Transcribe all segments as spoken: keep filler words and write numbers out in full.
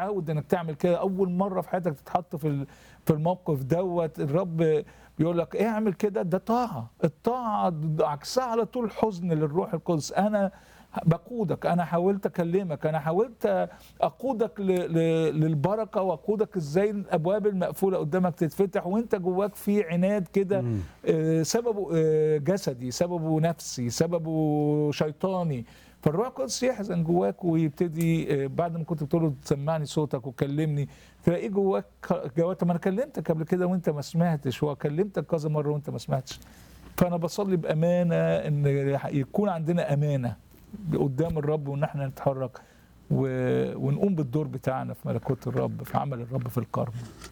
متعود انك تعمل كده، اول مره في حياتك تتحط في في الموقف دوت، الرب بيقول لك ايه اعمل كده، ده طاعه. الطاعه عكسها على طول حزن للروح القدس. انا بقودك، انا حاولت اكلمك، انا حاولت اقودك ل... ل... للبركه، واقودك ازاي الابواب المقفوله قدامك تتفتح، وانت جواك في عناد كده، آه سببه آه جسدي، سببه نفسي، سببه شيطاني. فالروح القدس يحزن جواك ويبتدي آه بعد ما كنت بتقول له تسمعني صوتك وكلمني، تلاقيه جواك جواك طب ما انا كلمتك قبل كده وانت ما سمعتش، وكلمتك كذا مره وانت ما سمعتش. فانا بصلي بامانه ان يكون عندنا امانه قدام الرب، وان احنا نتحرك و... ونقوم بالدور بتاعنا في ملكوت الرب، في عمل الرب في الكرم.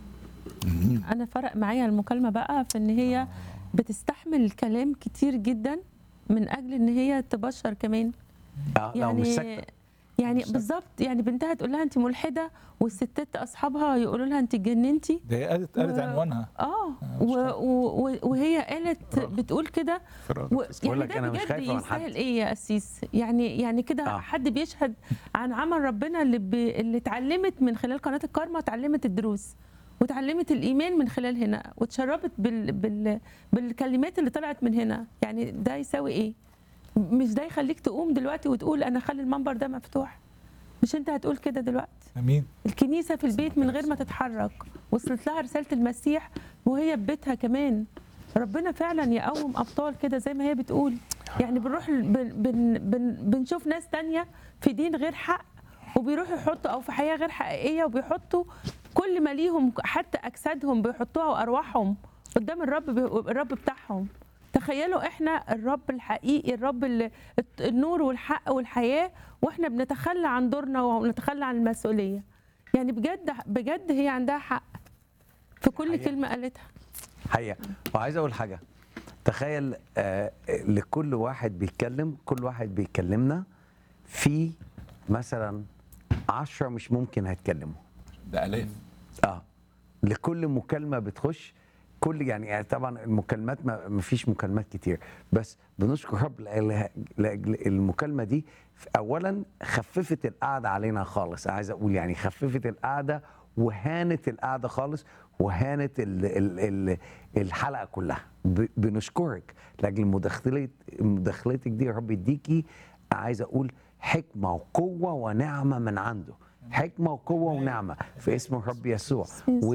انا فرق معايا المكالمه بقى في ان هي بتستحمل كلام كتير جدا من اجل ان هي تبشر كمان. اه لو مش يعني ساكته يعني بالظبط، يعني بنتها تقول لها انت ملحده، والستات اصحابها يقولوا لها انت اتجننتي. دي قالت قالت و... عنوانها اه و... و... وهي قالت بتقول كده و... يعني ده بجد يستاهل ايه يا قسيس؟ يعني يعني كده آه. حد بيشهد عن عمل ربنا اللي ب... اللي اتعلمت من خلال قناه الكارما، اتعلمت الدروس وتعلمت الايمان من خلال هنا، واتشربت بال... بال... بالكلمات اللي طلعت من هنا. يعني ده يساوي ايه؟ مش ده يخليك تقوم دلوقتي وتقول انا خلي المنبر ده مفتوح؟ مش انت هتقول كده دلوقتي؟ امين. الكنيسه في البيت من غير ما تتحرك وصلت لها رساله المسيح وهي ببيتها كمان. ربنا فعلا يقوم ابطال كده زي ما هي بتقول. يعني بنروح بن بن بن بنشوف ناس تانية في دين غير حق، وبيروحوا يحطوا، او في حياه غير حقيقيه، وبيحطوا كل ما ليهم، حتى اجسادهم بيحطوها وارواحهم قدام الرب، الرب بتاعهم. تخيلوا احنا الرب الحقيقي، الرب النور والحق والحياه، واحنا بنتخلى عن دورنا وبنتخلى عن المسؤوليه. يعني بجد بجد هي عندها حق في كل حقيقة. كلمه قالتها حقيقه. وعايز اقول حاجه، تخيل آه لكل واحد بيتكلم، كل واحد بيكلمنا في مثلا عشرة مش ممكن هيتكلموا، ده الاف. اه لكل مكالمه بتخش، كل يعني طبعا المكالمات ما فيش مكالمات كتير، بس بنشكر رب لاجل المكالمه دي. اولا خففت القعده علينا خالص، عايز اقول يعني خففت القعده وهانت القعده خالص، وهانت ال ال ال الحلقه كلها. بنشكرك لاجل مداخلتك مداخلتك دي. يا رب يديكي عايز اقول حكمه وقوه ونعمه من عنده، حكمة وقوة ونعمة في اسم الرب يسوع،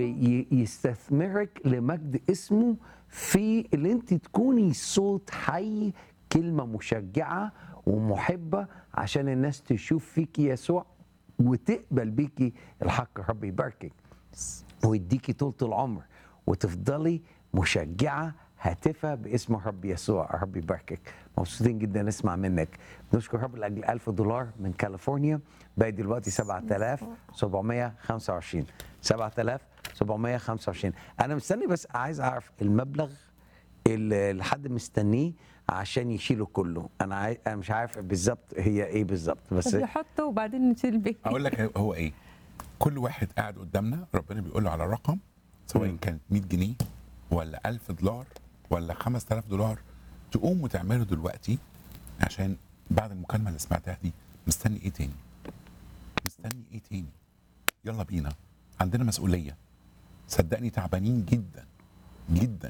ويستثمرك لمجد اسمه في اللي انت تكوني صوت حي، كلمة مشجعة ومحبة عشان الناس تشوف فيكي يسوع وتقبل بيكي الحق. الرب يباركك ويديكي طولة العمر وتفضلي مشجعة هاتفة باسم الرب يسوع. الرب يباركك. مبسوطين جدا نسمع منك. نشكر الرب لاجل ألف دولار من كاليفورنيا، باقي دلوقتي سبعة آلاف وسبعمية وخمسة وعشرين سبعة آلاف وسبعمية وخمسة وعشرين. انا مستني بس عايز اعرف المبلغ اللي حد مستنيه عشان يشيله كله. انا عاي... انا مش عارف بالظبط هي ايه بالظبط، بس يحطه وبعدين نشيل بيه. اقول لك هو ايه. كل واحد قاعد قدامنا ربنا بيقول له على رقم، سواء كانت مية جنيه ولا ألف دولار ولا خمسة آلاف دولار، تقوم وتعمله دلوقتي، عشان بعد المكالمه اللي سمعتها دي مستني ايه تاني؟ مستني ايه تاني؟ يلا بينا، عندنا مسؤوليه. صدقني تعبانين جدا جدا،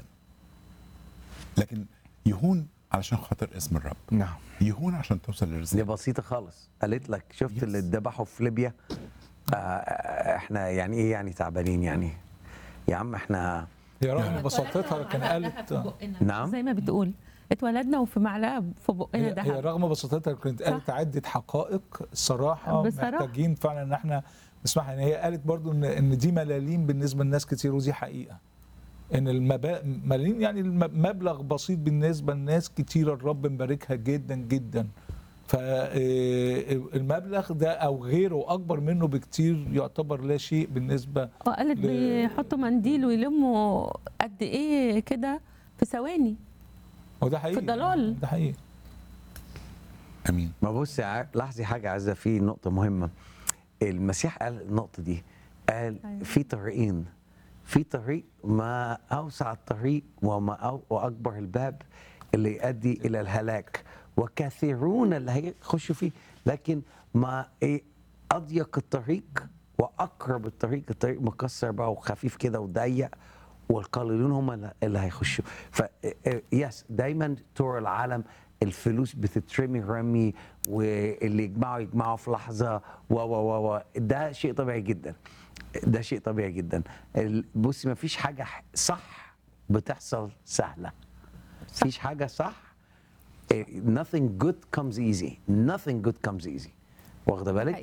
لكن يهون علشان خاطر اسم الرب. نعم يهون عشان توصل للرساله. دي بسيطه خالص. قالت لك شفت اللي اتذبحوا في ليبيا؟ آه احنا يعني ايه يعني تعبانين يعني؟ يا عم احنا يا رغم بساطتها كان قالت نعم زي ما بتقول اتولدنا وفي معلقه في بقنا دهب. هي رغم بساطتها كانت قالت عده حقائق الصراحه محتاجين فعلا ان احنا نسمعها. ان هي قالت برضو ان ان دي ملاليم بالنسبه لناس كتير، ودي حقيقه. ان الملاليم يعني المبلغ بسيط بالنسبه لناس كتير، الرب مباركها جدا جدا. فالمبلغ ده او غيره اكبر منه بكتير يعتبر لا شيء بالنسبه. وقالت ل... بيحطوا منديل ويلموا قد ايه كده في ثواني. وده حقيقي في الضلال. ده حقيقي. امين. ما بص لاحظي حاجه عايزه، في نقطه مهمه. المسيح قال النقطه دي، قال في طريقين، في طريق ما اوسع الطريق وما أو واكبر الباب اللي يؤدي الى الهلاك، وكثيرون اللي هيخشوا فيه، لكن ما ايه اضيق الطريق واقرب الطريق الطريق مكسر بقى وخفيف كده وضيق، والقليلون هم اللي هيخشوا. ف يس دايما طور العالم الفلوس بتترمي رمي، واللي يجمعوا يجمعوا في لحظه و و و و ده شيء طبيعي جدا. ده شيء طبيعي جدا. ال- بصي ما فيش حاجه ح- صح بتحصل سهله. مفيش حاجه صح. إيه، nothing good comes easy. nothing good comes easy. واخده بالك؟